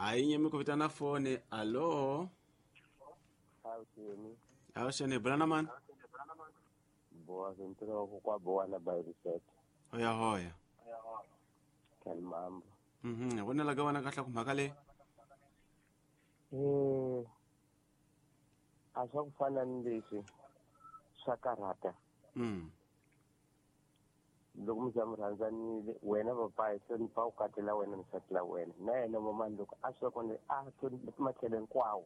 Ainye mikuvitana fone. Alo. Hausheni bulana man. Boa venturo kwa boa na bayriset. Hoya. Kalmambo. Wona lagawana kahla kumhaka le. Aswa kufana ndisi shakarata. Loko muzamurhanzanile wena papai hlonipa u katela wena nsati la wena na yena mamani loko a swi kona hlonipa matlhelo hinkwawo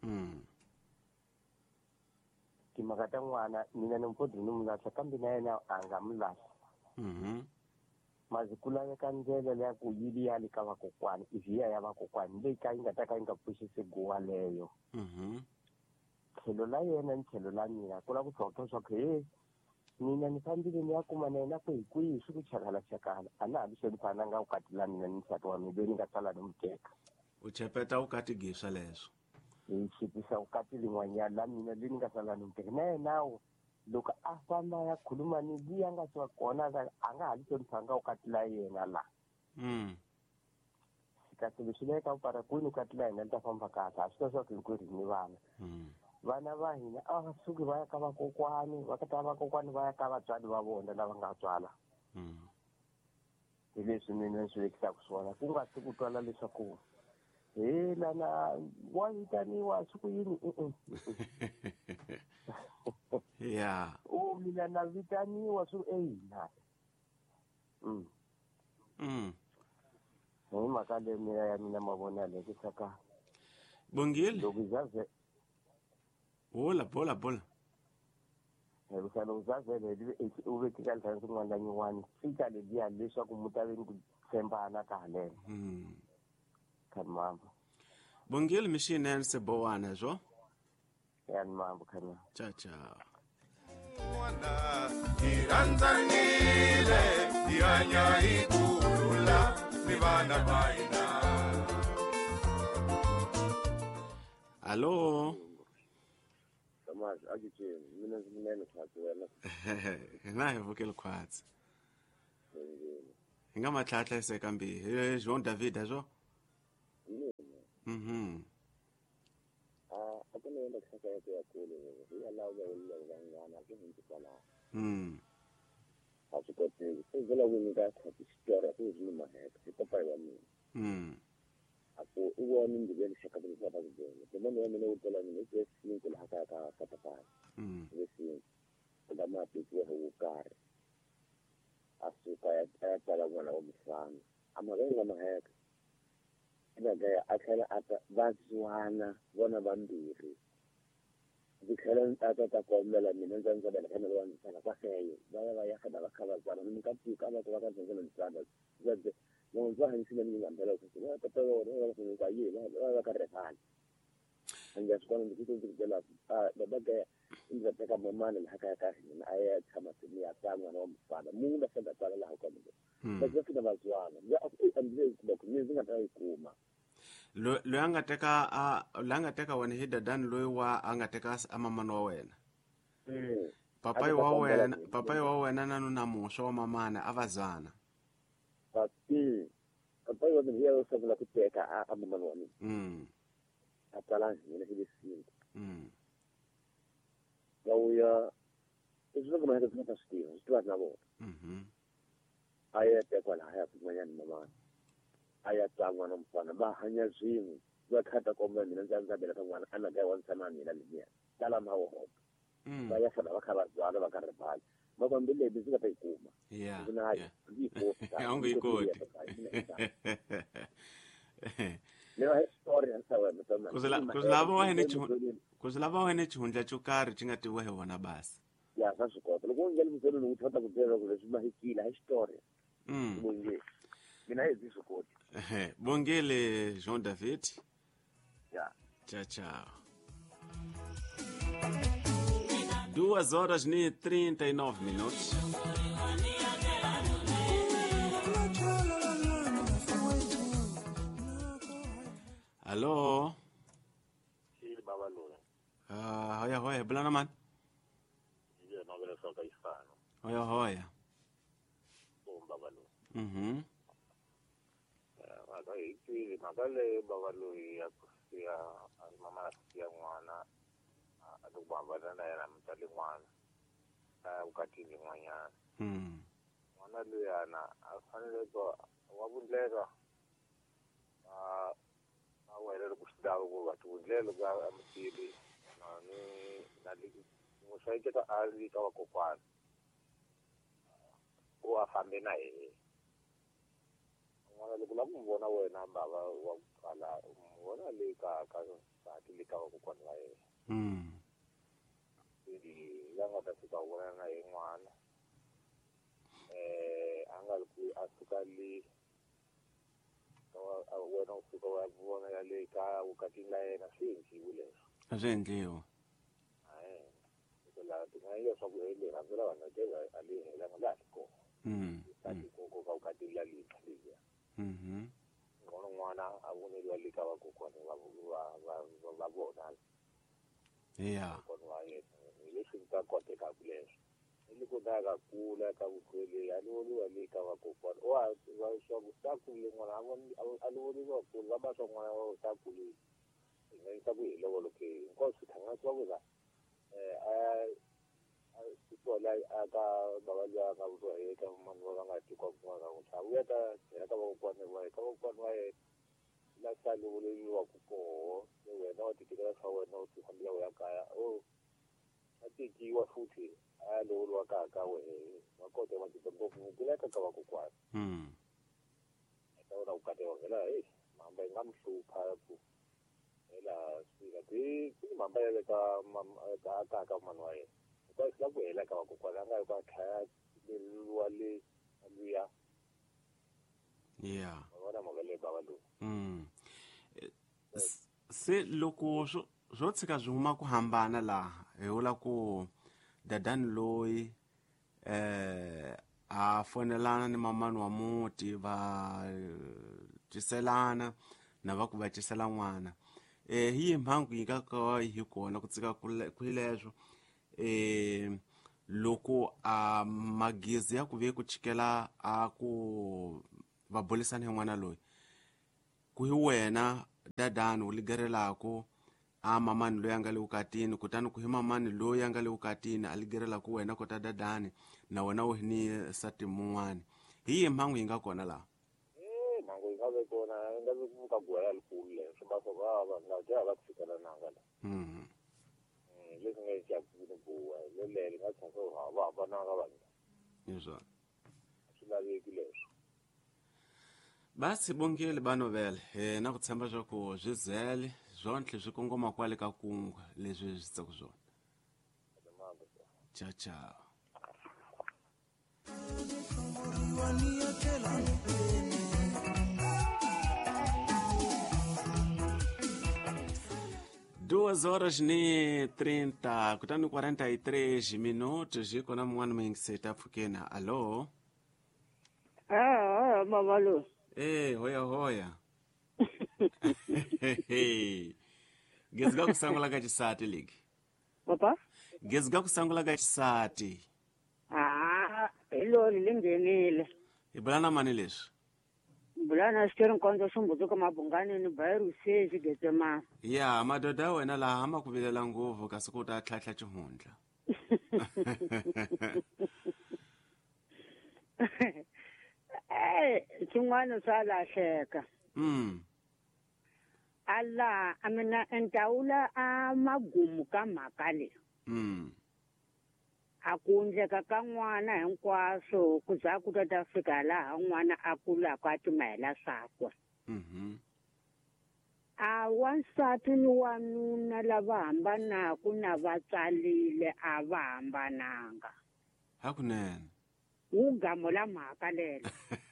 timhaka ta n'wana mina ni mphodri ni mu lahla kambe na yena a nga mu lahla mazi ku laveka ndlela leya ku yi liya le ka vakokwani ivhiya ya vakokwani leyi ka yi nga ta ka yi nga pfuxisi guwa leyo tlhelo la yena ni tlhelo la mina ku la ku tlhontlha swa ku mina ni fambile ni ya kuma na yena ku hi kwihi swi ku chakala a na ha li hlonipa na nga u katela mina ni nsati wa mina loyi ni nga tsala ni mu teka u chepeta u kati giswa leswo hi xipisa u kati lin'wanyana la mina leyi ni nga tsala ni mu teka na yenawo loko a famba ya khuluma ni liya nga swa kona a nga ha li hlonipa nga u katela yena la kasi leswi leka u para kwini u katela yena ni ta famba kahle a swi ta swa ku hinkwerhu ni vana va hina a va suki va ya ka vakokwani va ka vakokwani va ya ka vatswari va vona lava nga tswala hi leswi mina ni swi vekisaka swona ku nga si ku twala leswaku lana wa vitaniwa swi ku yini ya mina na vitaniwa swi na hi mhaka leyi mina ya mina mavona leki saka Bongile loko zaze bola loko uzazele u vetika lithani swin'wana na nyin'wana fika leliya leswaku mu ta veni ku tshembana ka haleno khani mambo Bongile mishine se bowana zwo yani mambo khani cha iranzanile yanya ikulula nibana baina Alo Mas agiche mina zimene khati wena na evukele khwatsi Nga matlhatla isekambi Jean David azo akuna yenda kusaka yake ya kule ya lauza wala ngana ke hinti kana asikote ezela winga khati story ku zilima heka papa wa mina apo uwoni ndibele shaka kwa bazweni demone wa mina utola ni ke sinko la haka ka papa wesi ndama pitu ho ukare asuka ya tala wana wa mfana amalenga maheka ina gaya akhala ata bazwana bona bambiri dikhala ata ta komela mina nzanza bela kana lwana sana kwa seyo baya ya khada bakhala zwana nimikati kama kwa kaza zwana nsana zaje mwanzo hanisina ni ngambela kwa papa wao kwa yeye wala karefani anja sikona ndikito ndikela babaga inza taka mamana haka yaka na aya kama tumia tangwa na mfana mungu sasa pala la huko ndio basi na bazwana ya ambiwe kwa mimi ngataka kuma lo anga teka wani hida dan lo wa anga teka amamano wa wena papai wa wena nanu na musho wa mamana avazana papai wa ndio usabula kuteka amamano wa atala ni hili singo Gauya isso como é que está still tu na bo aya te kwa haya kumanya ni mama aya tangwa na mfana ba hanya zimu wa kata komba ni nzanza bela kwa ana ga wan sana ni la liya dala ma wo ba ya fada bakala zwana bakara ba baba mbele bizuka ta ikuma kuna yangu iko leo historia sawa mtama kuzilava wene chihundla chukari chingati wehe wona basi ya sasa kwa loko ngeli mzelo nokuthatha kutela kulesima hikila historia mina hizi sokoti Bongile Jean David ya Ciao 2:39 Allo baba lona hoya bulana man ndiye nobela soka ifano hoya baba lona mhaka hi twile mhaka leyi bava loyi ya ku siya mama a siya n'wana a loko ku hambana na yena mutsali n'wana a vukatini n'wanyana n'wana luyana a fanele ku wa vundleka a wena loko swi lava ku va tivundlela ku a mutivi na musayiketa a ri ka vakokwana ku a fambe na yena n'wana loko lava ku vona wena bava wa ku qala vona le ka sati le ka vakokwana va yena la nga ta fika vona na hi n'wana a nga a suka le wena u fika wa vona ya le ka vukatini la yena swi endliwe leswo a swi endliwa la tinga leswaku le rhandzela vanhu keva a le hela nga laha kona tati koko ka vukatini la le khaliya n'wana a voneliwa le ka vakokwana va vona kokwana wa yena leswi nga koteka ku leswo loko daga kula ka vukhweli a lovoriwa le ka vakokwana va leswaku ta kule n'wana a lovoriwa ku va ba swa n'wana wa ta kule hi nga yisa ku hi lovolo ke hinkwaswo swi thanga swa ku sikola aka bava luya ka vutoa eka manhu va nga tikwa kun'wana ku tlha vuya ta hela ka vakokwana wa yena ka vakokwana wa yena la sa lovoriwa ku koho wena wa titikela swa wena u tihambela ya kaya a tekiwa futhi a lovoriwa ka wehe va kota va tita ngopfu ku leka ka vakokwana eka wena ku katewa ngela mhamba yi nga mi hlupha ku hela sika ku mhamba ya le ka mani wa yena kwa sila ku hela ka vakokwana a nga yi kwa tlhaya leriwa le luya vona mhaka leyi bava lowu se loko swo tshika swi huma ku hambana laha hi vula ku dadani loyi a fonelana ni mamani wa muti va tiselana na va ku va tisela n'wana hi mhangu yi nga ka hi kona ku tsika ku hileswo loko a magizi ya ku ve ku chikela a ku va burisana hi n'wana loyi ku hi wena dadani u ligerelako a mamani loyi a nga le vukatini kutani ku hi mamani loyi a nga le vukatini a ligerelaku wena kota dadani na wena u ni sati mun'wani hi mhangu yi nga kona laha mhangu yi nga ve kona yi nga ve ku ka goya likulu leswo va swo va nga dya va ku fikela nanga la leswi nga dya ku buwa lelele nga tshaka va hambananga vanhu yizwa swi laveki leswo basi bongile banovela na ku tshemba swa ku byi zele zontlhe swi kongoma kwale ka kungu leswi swi tsaku swona ciao ciao Duas horas ni 30 kutani 43 minutos ziko na mwana mwingi seta pfukena alo Babalo. Hoya gezi ga kusangula ka chisati ligi Papa? gezi ga kusangula ka chisati Ilo lingenile. ibulana mani leswi Bulana siteri nkonzo sumbuzo ka mabungani ni bayiru sezi getema. ya madoda ya wena laha ama ku vilela ngopfu kasi ku ta tlhatlha xihundla Xin'wana swa lahleka. Allah amina entawula a magumu ka mhaka leyi. A ku endleka ka n'wana hinkwaswo ku za ku ta fika laha n'wana a kulaka a timayela swakwe. A wansati ni wanuna lava hambanaka na vatswarile a va hambananga. hakunene Wu gamula mhaka lelo.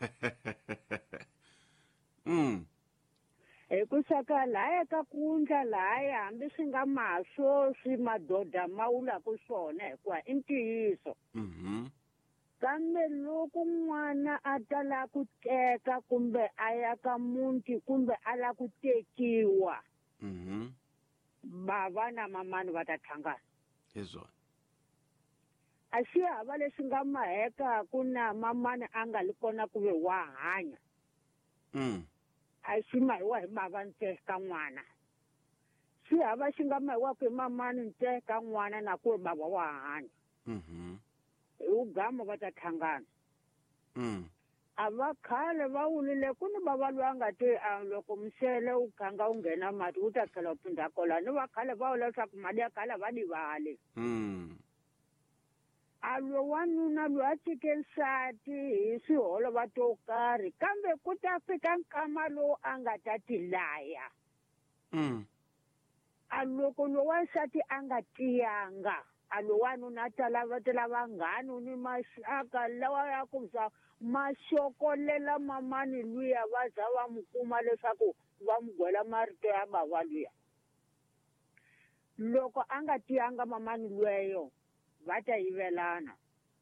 Hikusaka laya ka kundla laya hambi swi nga mahlo swi madoda mawulaka swona hikuva i ntiyiso. Kambe loko n'wana a tala ku teka kumbe a ya ka muti kumbe a la ku tekiwa bava na mamani va ta tlhangana. hi swona A xi hava leswi nga maheka ku na mamani a nga li kona ku ve wa hanya. a xi mahiwa hi bava ntsena ka n'wana xi hava xi nga mahiwaka hi mamani ntsena ka n'wana na ku bava wa hanya hi ugama va ta tlhangana a va khale va wulile ku ni bava loyi a nga ti loko msele u ganga u nghena mati wu ta tlhela u phinda kola ni va khale va vula leswaku mali ya khale va divale a lo wanuna loyi a tshike nsati hi swiholova to karhi kambe ku ta fika nkama lowu a nga ta tilaya a loko lowu wansati a nga tiyanga a lo wanuna a ta lava nghani ni maxaka lawa ya ku za ma xokolela mamani luya va za va mu kuma leswaku va mu gwela marito ya bava luya loko a nga tiyanga mamani luyeyo va ta yivelana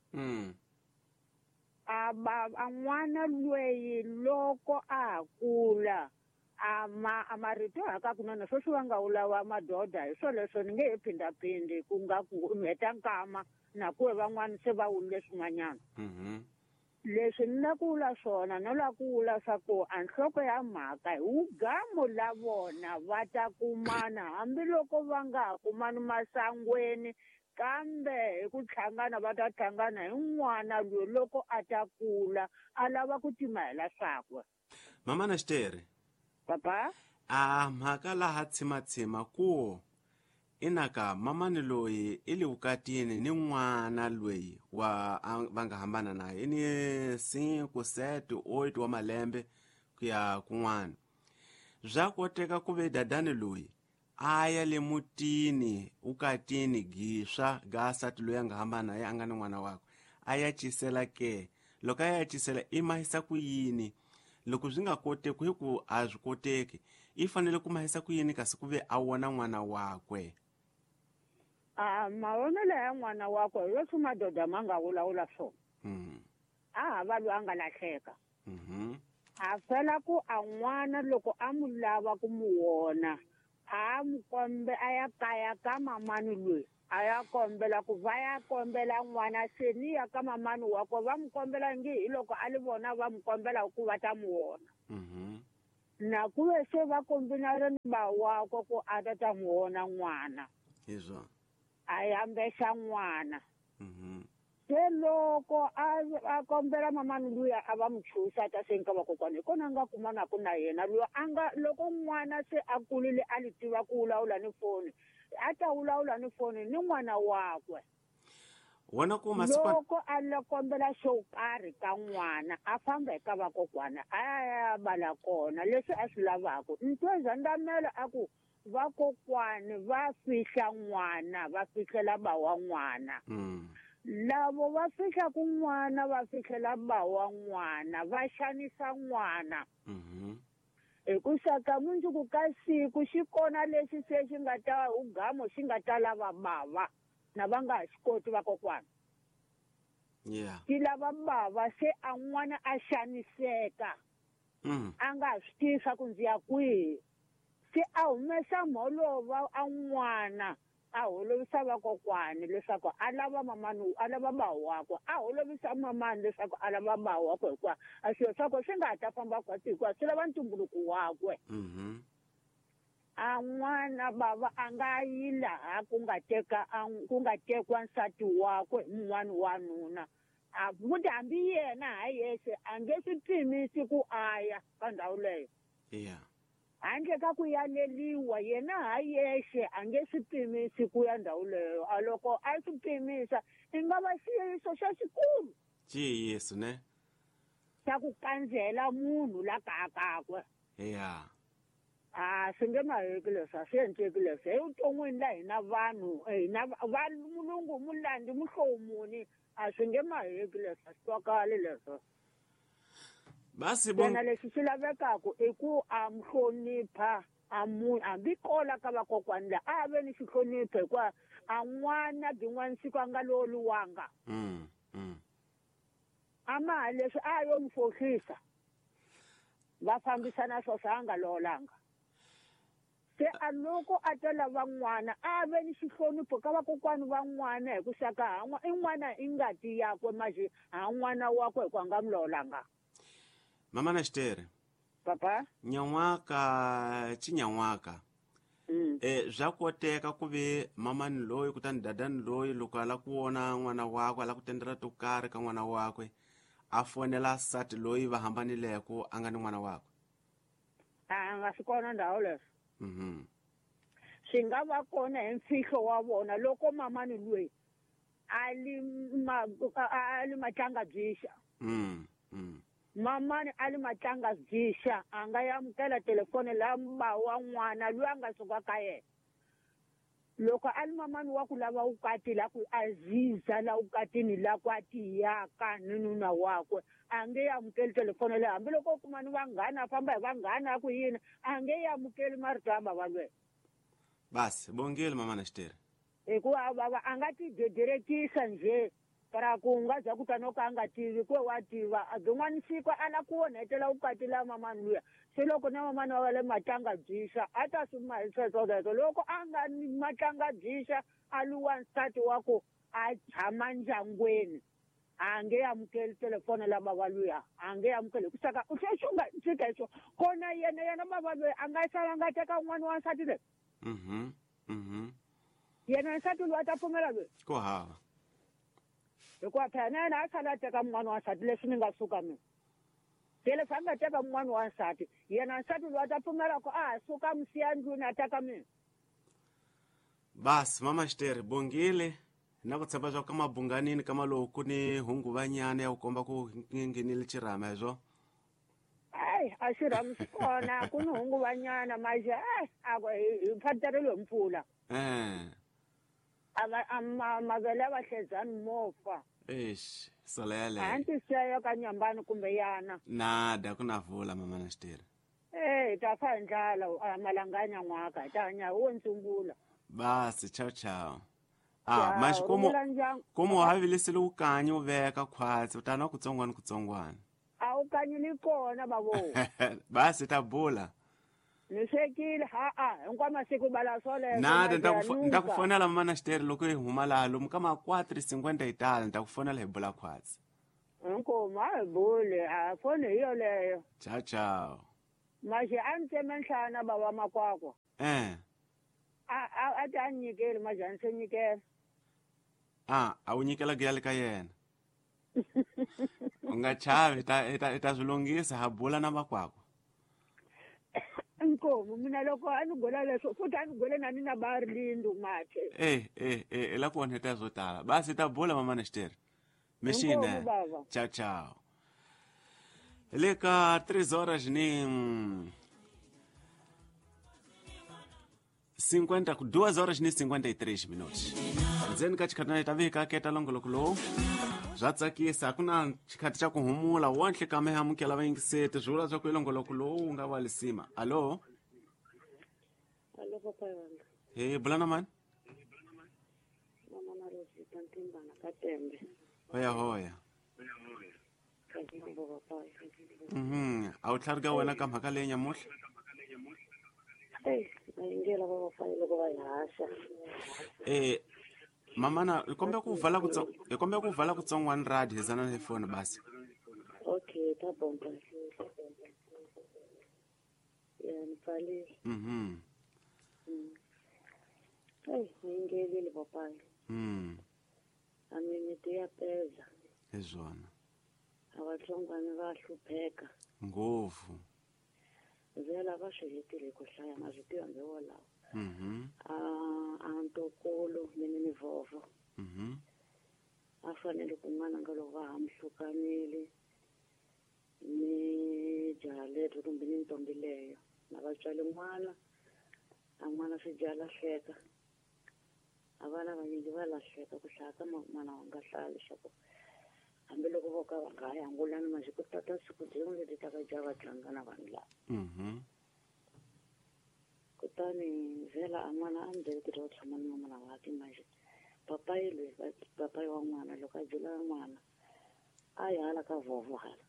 a n'wana lweyi loko a ha kula a marito haka kunene swo swi va nga vulawa madodha hi swo leswo ni nge he phindaphindi ku nga ku heta nkama na ku van'wana se va wulile swin'wanyana leswi ni la ku vula swona no la ku vula swa ku a nhloko ya mhaka hi ugamo la vona va ta kumana hambiloko va nga ha kumani masangweni kambe hi ku tlhangana va ta tlhangana hi n'wana loyi loko a ta kula a lava ku timahela swakwe mama na Xitere papa a mhaka laha tshimatshima ku inaka mamani loyi i le vukatini ni n'wana loyi va nga hambana naye i ni 5 7 8 wa malembe ku ya kun'wana bya koteka ku ve dadani loyi a ya le mutini vukatini giswa gasati loyi a nga hambana naye a nga ni n'wana wakwe a ya cisela ke loko a ya cisela i mahisa ku yini loko byi nga koteki hi ku a byi koteki i fanele ku mahisa ku yini kasi ku ve a wona n'wana wakwe mavonelo ya n'wana wakwe hi leswi madodha ma nga vulavula swona a hava loyi a nga lahleka a fela ku a n'wana loko a mu lava ku mu wona a mu kombe a ya kaya ka mamani loyi a ya kombela ku va ya kombela n'wana se ni ya ka mamani wakwe va mu kombela nge hi loko a le vona va mu kombela ku va ta mu wona na ku ve se va kombinare ni ba wakwe ku a ta mu wona n'wana a yambexa n'wana se loko a kombela mamani luya a va mu chusa ta se nka vakokwani hi kona a nga kumanaku na yena loko n'wana se a kulile a li tiva ku vulavula ni foni a ta vulavula ni foni ni n'wana wakwe wona ku loko a la kombela xo karhi ka n'wana a famba eka vakokwana a ya bala kona leswi a swi lavaka ntweza ndamela a ku vakokwani va fihla n'wana va fihlela ba wa n'wana lavo va fihlaku n'wana va fihlela ba wa n'wana va xanisa n'wana hi ku xaka mundzuku ka siku xi kona lexi se xi nga ta ugamo xi nga ta lava bava na va nga ha xi koti vakokwana ti lava bava se a n'wana a xaniseka a nga ha swi tivi swa ku ndzi ya kwihi se a humesa mholova a n'wana a holovisa vakokwani leswaku a lava mamani a lava bawu wakwe a holovisa mamani leswaku a lava bawu wakwe hikuva a swilo swakwe swi nga ha ta famba kwati hikuva swi lava ntumbuluko wakwe a n'wana bava a nga yi laha ku nga tekwa nsati wakwe mun'wana wanuna a futhi hambi yena ha yexe a nge swi pimisi ku aya ka ndhawu leyo handle ka ku yaleliwa yena ha yexe a nge swi pimisi ku ya ndhawu leyo a loko a swi pimisa i nga va xiyiso xa xikulu Yesu ne xa ku kandzela munhu la kaya kakwe swi nge maheki leswi a swi endleki leswi evuton'wini la hina vanhu mulungu mulandi muhlomuni a swi nge maheki leswi a swi twakali leswo basi bona leswi swi lavekaku i ku a mu hlonipha a munhu hambi kola ka vakokwani la a ve ni xihlonipho hikuva a n'wana byin'wana siku a nga loliwanga a maha leswi a yo n'wi fohlisa va fambisana swoswo a nga lolanga se a loko a ta lava n'wana a ve ni xihlonipho ka vakokwani va n'wana hi ku xaka i n'wana i ngati yakwe maxe ha n'wana wakwe hi ku a nga mu lolanga mama na Xitere papa nyan'waka chinyan'waka bya koteka ku ve mamani loyi kutani dadani loyi loko a la ku vona n'wana wakwe a la ku tendela to karhi ka n'wana wakwe a fonela sati loyi va hambanileko a nga ni n'wana wakwe a nga swi kona ndhawu leswi swi nga va kona hi mfihlo wa vona loko mamani loyi a li matlanga byixa mamani a li matlanga byixa a nga yamukela telefoni lamba wa n'wana loyi a nga suka ka yena loko a li mamani wa ku lava vukati la ku aziza la vukatini la ku a tiyaka ni nuna wakwe a nge yamukeli telefoni leyi hambiloko u kuma ni vanghana a famba hi vanghana a ku yini a nge yamukeli marito ya bava lweyi basi bongile mamana Xiteri hikuva bava a nga ti dedirekisa njhe para ku nga za ku tano ka a nga tivi kuwe wa tiva byin'wana siku a la ku onhetela vukati la mamani luya se loko na mamani wa le matlanga byixa a ta swi sweswosweswo loko a nga ni matlanga byixa a li wansati wa ku a tshama ndyangweni a nge amukeli telefoni la bava luya a nge amukeli hi ku saka u tlhe xu nga tshika hi swo kona yena bava loyi a nga sala a nga teka n'wana wa nsati leyi yena nsati loyi a ta pfumela loyi ku hava hikuva phela na yena a sala a teka n'wana wa nsati leswi ni nga suka mina se leswi a nga teka n'wana wa nsati yena nsati loyi a ta pfumela ku a ha suka misiya ndlwini a teka mina basi mama Xiteri bongile na ku tshemba swa ku ka mabunganini ka malowu ku ni hunguvanyana ya ku komba ku ngenile chirama hezwo a xirhamu xi kona ku ni hunguvanyana maxe hi pfaterelo hi mpfula mavele a va hlezani mofa sola yaleyo a nti seyo ka nyambani kumbe yana nada ku na vula mamana Xiteri hi ta fa hi ndlala malanganya n'waka hi ta hanya wo ntsumbula basi chao maxe komo wa havilisile vukanyi u veka khwatsi u ta na kutsongwana a wu kanyi ni kona bavo basi ta bula ni swekile hinkwa masiku bala swoleswo nada nda ku fonela mamana Xiteri loko hi huma laha lomu ka 4:50 hi tala nda ku fonela hi bula khwatsi inkomo a hi buli a foni hi yoleyo chao maxe a ni tseme nhlana bava makwakwa a ti a nyikeli maxe a ni se nyikela a wu nyikela giyali ka yena u nga chavi i ta swi lunghisa ha bula na makwakwa inkomo mina loko a ni gola leswo futhi a ni gole na ni na barindu mathe i la ku onheta swo tala basi ta bula mamana Xiteri mixine chao le ka 3 horas ni 2 horas ni 53 minutos ndzeni ka chikhati ta vika keta longoloko lowu bya tsakisa ku na chikhati xa ku humula wa nhlekame hamukela vayingiseti swi vula swa ku longoloko lowu nga wa lisima alo papa wanga bula na mani mama na Rosita Ntimbana ka Tembe hoya kazimbo papa a wu tlhari ka wena ka mhaka leyi nyamuhla ayingela baba fa loko va hasha mamana ikombe ku vala kutsongwani radio hezana na phone basi okay ta bomba ya ni pale ayingelile papa aminiti ya peza ezona abatsongwana va hlupheka ngopfu vela va swi hetile ku hlaya na swi tiva ndzi wolawo a ntokolo mini ni vovo a fanele ku n'wana nga loko va hamhlukanile ni jaha leto kumbe ni ntombi leyo na vatswali n'wana a n'wana swi dya lahleka a vana vanyingi va lahleka ku hlaya ka mana wa nga hlaya leswaku hambiloko vo ka va nga ha yangulani maxe ku tata siku dzin'we leti ta ka dya va tlanga na vanhu lava kutani vhela a n'wana a ni byele ku ri va tshama ni n'wana wake maxe papayi loyi papayi wa n'wana loko a byela n'wana a yi hala ka vovo hala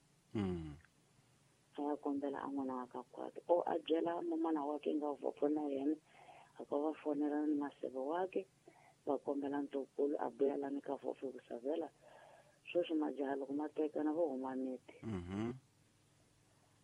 a ya kombela a n'wana wa ka kwata o a byela mamana wake nga vovo na yena a ka va fonela ni maseve wake va kombela ntokulu a buyelani ka vovo hi ku savela sweswi majaha loko ma tekana vo huma miti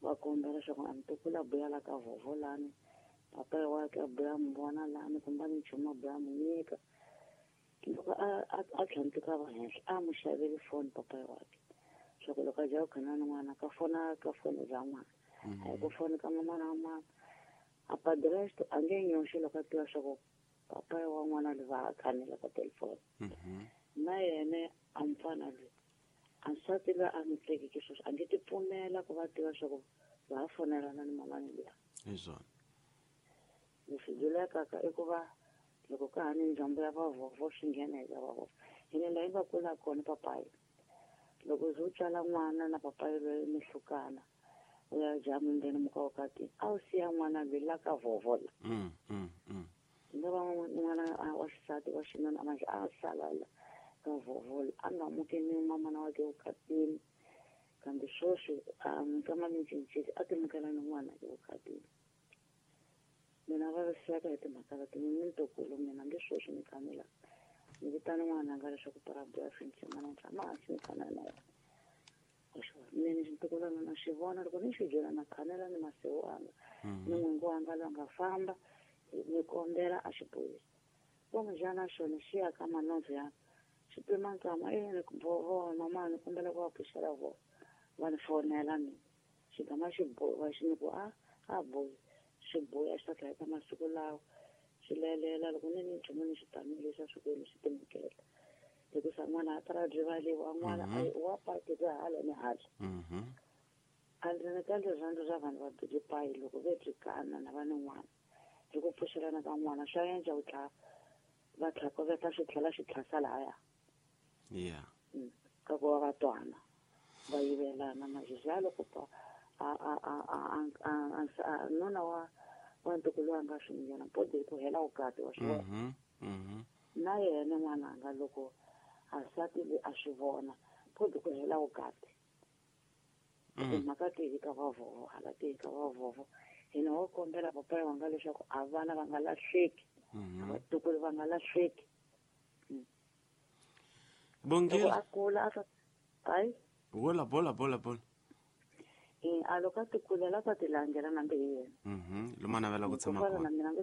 va kombela leswaku a ni tukula buya la ka vovho lani papa wake a buya mi vona lani kumbe ni nchumu a buya mi nyika loko a tlhantuka va henhla a mu xaveli foni papa wake leswaku loko a jaha khana ni n'wana ka foni za n'wana a hi ku foni ka mamana wa mama a padireste a nge nyoxi loko a tiva leswaku papa wa n'wana le va a khanela ka telefoni na yene a mfana loyi a nsati loyi a mi tlekiki sweswo a nge ti pfumela ku va tiva leswaku va ha fonelana ni mamani liya hi swona leswi dyulekaka i ku va loko ka ha ni ndzhambu ya vavovho swi nghena eka vavovho hi ndlela yi va kula kona papayi loko ze u tswala n'wana na papayi loyi mi hlukana u ya jaha mindeni muka vukatini a wu siya n'wana loyi la ka vovho la nga va n'wana wa xisati wa xinuna manje a sala la ka vovho la a nga mukeni mamana wake vukatini kambe sweswi nkama mincincisi a timukela ni n'wana evukatini mina vaviseka hi timhaka leti ni ntukulu mina nge sweswi ni khanela ni vitana n'wana nga leswaku parabuya fintsima na tshama hansi ni khanela na yena mina xintukulwana na xi vona loko ni xi byela na khanela ni masiku wanga ni n'wingi wanga loyi nga famba ni kombela a xi boyisa vona jana xona xi ya ka manondzo ya xi pima nkama ni vona mama ni kombela ku va pfuxela vona va ni fonela mina xi gama xi boha xi ni ku a boyi xi boya xi ta hlayisa masiku lawa xi lelela loko ni nchumu ni xi tanile xa swikwembu xi timukela hikusa n'wana a tara rivaliwa n'wana wa pakisa hala ni hala andrini ka rirhandzu ra vanhu va byi payi loko ve byi kana na va ni n'wana hi ku pfuxelana ka n'wana swa endla u va tlhakoveta swi tlhela xi tlhasa lahaya ka ku va va twana va yivelana majizya loko nuna wa ntukulu wa nga swi nghena podi ku hela vukati wa swi vona na yena n'wananga loko asati le a swi vona podi ku hela vukati timhaka tihi ka vavhovo hala tihi ka vavhovo hina wo kombela papa wanga leswaku a vana va nga lahleki vatukulu va nga lahleki bongile a kula hayi bola a loko a ti kulela ta ti langela na mbe hi yena lo mana vela ku tshama kona